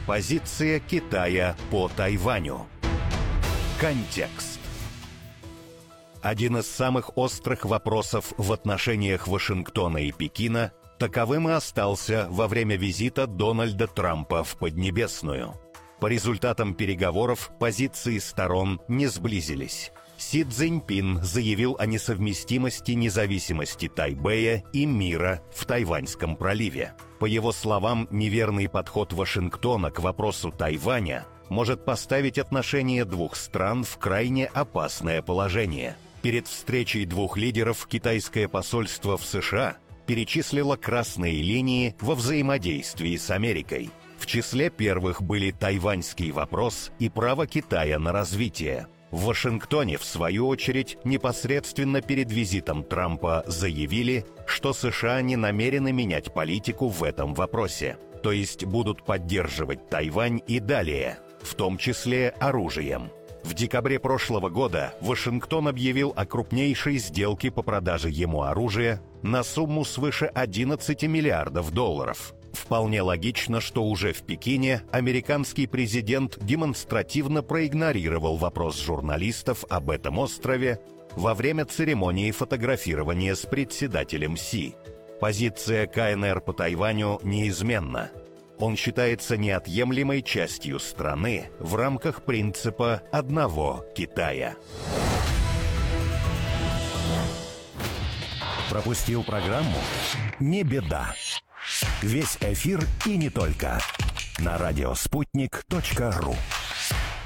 Позиция Китая по Тайваню. Контекст. Один из самых острых вопросов в отношениях Вашингтона и Пекина таковым и остался во время визита Дональда Трампа в Поднебесную. По результатам переговоров позиции сторон не сблизились. Си Цзиньпин заявил о несовместимости независимости Тайбэя и мира в Тайваньском проливе. По его словам, неверный подход Вашингтона к вопросу Тайваня может поставить отношения двух стран в крайне опасное положение. Перед встречей двух лидеров китайское посольство в США перечислило красные линии во взаимодействии с Америкой. В числе первых были тайваньский вопрос и право Китая на развитие. В Вашингтоне, в свою очередь, непосредственно перед визитом Трампа заявили, что США не намерены менять политику в этом вопросе, то есть будут поддерживать Тайвань и далее, в том числе оружием. В декабре прошлого года Вашингтон объявил о крупнейшей сделке по продаже ему оружия на сумму свыше 11 миллиардов долларов. Вполне логично, что уже в Пекине американский президент демонстративно проигнорировал вопрос журналистов об этом острове во время церемонии фотографирования с председателем Си. Позиция КНР по Тайваню неизменна. Он считается неотъемлемой частью страны в рамках принципа одного Китая. Пропустил программу? Не беда. Весь эфир и не только на радиоспутник.ру.